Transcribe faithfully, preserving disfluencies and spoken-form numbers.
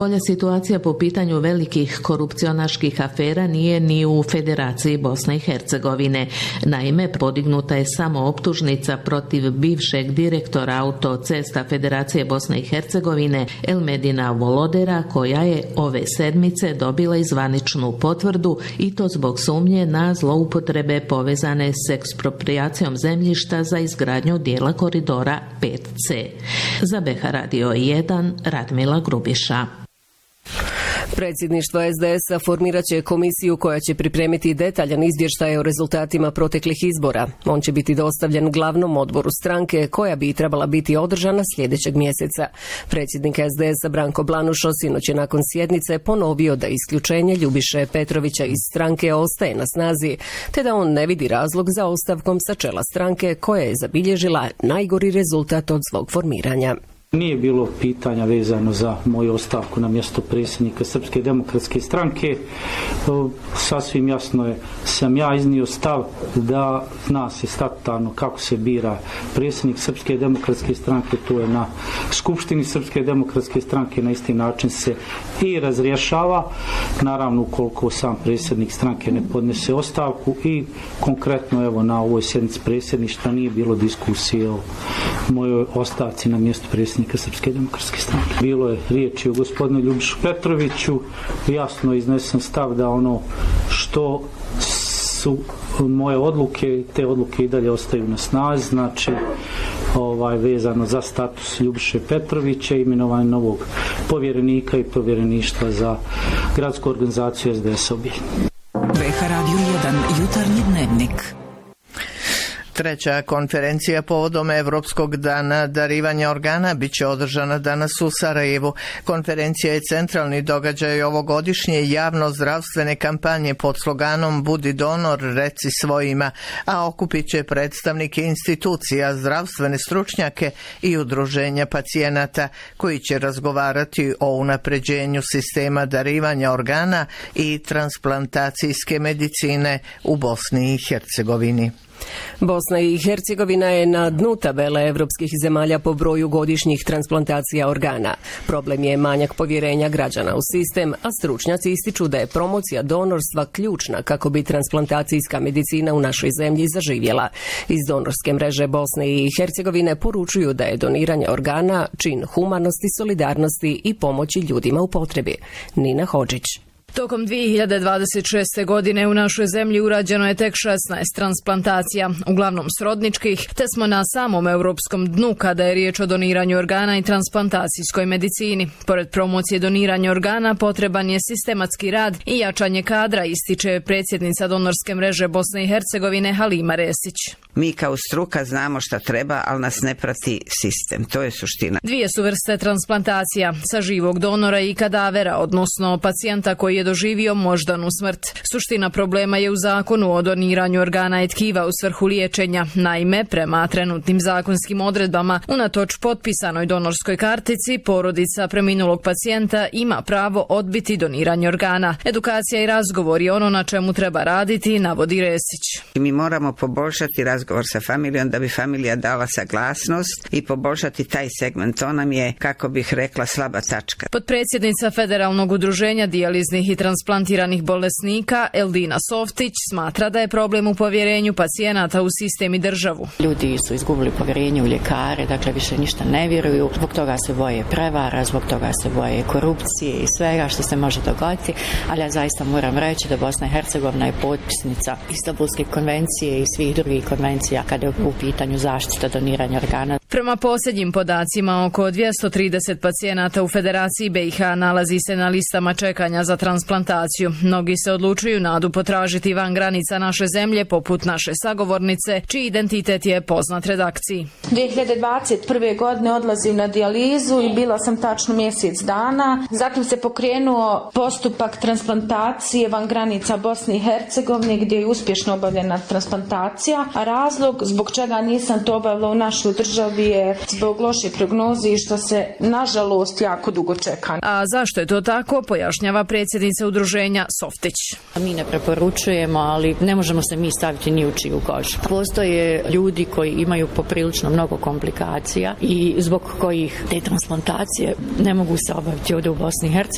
Bolja situacija po pitanju velikih korupcionaških afera nije ni u Federaciji Bosne i Hercegovine. Naime, podignuta je samo optužnica protiv bivšeg direktora autocesta Federacije Bosne i Hercegovine Elmedina Volodera, koja je ove sedmice dobila i zvaničnu potvrdu, i to zbog sumnje na zloupotrebe povezane s eksproprijacijom zemljišta za izgradnju dijela koridora pet ce. Za B H Radio jedan, Radmila Grubiša. Predsjedništvo es de es-a formirat će komisiju koja će pripremiti detaljan izvještaj o rezultatima proteklih izbora. On će biti dostavljen glavnom odboru stranke, koja bi trebala biti održana sljedećeg mjeseca. Predsjednik es de es-a Branko Blanušo sinoć je nakon sjednice ponovio da isključenje Ljubiše Petrovića iz stranke ostaje na snazi, te da on ne vidi razlog za ostavkom sa čela stranke koja je zabilježila najgori rezultat od svog formiranja. Nije bilo pitanja vezano za moju ostavku na mjesto predsjednika Srpske demokratske stranke. Sasvim jasno je, sam ja iznio stav da nas je statutarno kako se bira predsjednik Srpske demokratske stranke, to je na Skupštini Srpske demokratske stranke, na isti način se i razrješava, naravno ukoliko sam predsjednik stranke ne podnese ostavku, i konkretno evo na ovoj sjednici predsjedništva nije bilo diskusije o mojoj ostavci na mjesto predsjednika Srpske demokratske stranke. Bilo je riječi o gospodinu Ljubišu Petroviću, jasno iznesen stav da ono što su moje odluke, te odluke i dalje ostaju na snazi, znači ovaj, vezano za status Ljubiše Petrovića, imenovanje novog povjerenika i povjereništva za gradsku organizaciju es de es-a. B H Radio jedan, jutarnji dnevnik. Treća konferencija povodom Evropskog dana darivanja organa bit će održana danas u Sarajevu. Konferencija je centralni događaj ovogodišnje javno-zdravstvene kampanje pod sloganom Budi donor, reci svojima, a okupit će predstavnike institucija, zdravstvene stručnjake i udruženja pacijenata, koji će razgovarati o unapređenju sistema darivanja organa i transplantacijske medicine u Bosni i Hercegovini. Bosna i Hercegovina je na dnu tabele evropskih zemalja po broju godišnjih transplantacija organa. Problem je manjak povjerenja građana u sistem, a stručnjaci ističu da je promocija donorstva ključna kako bi transplantacijska medicina u našoj zemlji zaživjela. Iz donorske mreže Bosne i Hercegovine poručuju da je doniranje organa čin humanosti, solidarnosti i pomoći ljudima u potrebi. Nina Hodžić. Tokom dvije hiljade dvadeset šeste. godine u našoj zemlji urađeno je tek šesnaest transplantacija, uglavnom srodničkih, te smo na samom europskom dnu kada je riječ o doniranju organa i transplantacijskoj medicini. Pored promocije doniranja organa potreban je sistematski rad i jačanje kadra, ističe predsjednica donorske mreže Bosne i Hercegovine Halima Resić. Mi kao struka znamo šta treba, ali nas ne prati sistem. To je suština. Dvije su vrste transplantacija, sa živog donora i kadavera, odnosno pacijenta koji je doživio moždanu smrt. Suština problema je u zakonu o doniranju organa i tkiva u svrhu liječenja. Naime, prema trenutnim zakonskim odredbama, unatoč potpisanoj donorskoj kartici, porodica preminulog pacijenta ima pravo odbiti doniranje organa. Edukacija i razgovor je ono na čemu treba raditi, navodi Resić. Mi moramo poboljšati razgovor sa familijom da bi familija dala saglasnost i poboljšati taj segment. To nam je, kako bih rekla, slaba tačka. Potpredsjednica Federalnog udruženja dijaliznih i transplantiranih bolesnika Eldina Softić smatra da je problem u povjerenju pacijenata u sistem i državu. Ljudi su izgubili povjerenje u ljekare, dakle više ništa ne vjeruju, zbog toga se boje prevara, zbog toga se boje korupcije i svega što se može dogoditi, ali ja zaista moram reći da Bosna i Hercegovina je potpisnica Istanbulske konvencije i svih drugih konvencija kada je u pitanju zaštita doniranja organa. Prema posljednjim podacima, oko dvjesto trideset pacijenata u Federaciji be i ha nalazi se na listama čekanja za transplantaciju. Mnogi se odlučuju nadu potražiti van granica naše zemlje, poput naše sagovornice, čiji identitet je poznat redakciji. dvije hiljade dvadeset prve. godine odlazim na dijalizu i bila sam tačno mjesec dana. Zatim se pokrenuo postupak transplantacije van granica Bosne i Hercegovine, gdje je uspješno obavljena transplantacija, a razlog zbog čega nisam to obavila u našoj državi je zbog loše prognoze i što se nažalost jako dugo čeka. A zašto je to tako, pojašnjava predsjednica udruženja Softić. Mi ne preporučujemo, ali ne možemo se mi staviti ni u čiju kožu. Postoje ljudi koji imaju poprilično mnogo komplikacija i zbog kojih te transplantacije ne mogu se obaviti ovdje u Bosni i Hercegovini.